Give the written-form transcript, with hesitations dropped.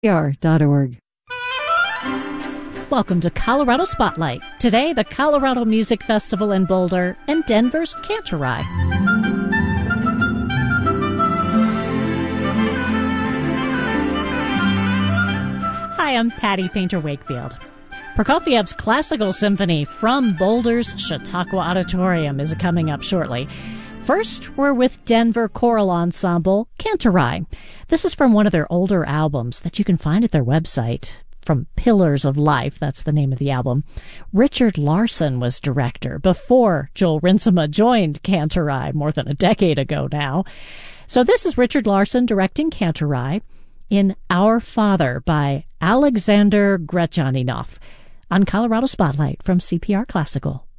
CPR.org. Welcome to Colorado Spotlight. Today, the Colorado Music Festival in Boulder and Denver's Cantorai. Hi, I'm Patty Painter Wakefield. Prokofiev's Classical Symphony from Boulder's Chautauqua Auditorium is coming up shortly. First, we're with Denver Choral Ensemble, Cantorai. This is from one of their older albums that you can find at their website. From Pillars of Life, that's the name of the album. Richard Larson was director before Joel Rinsema joined Cantorai more than a decade ago now. So this is Richard Larson directing Cantorai in Our Father by Alexander Gretchaninov on Colorado Spotlight from CPR Classical.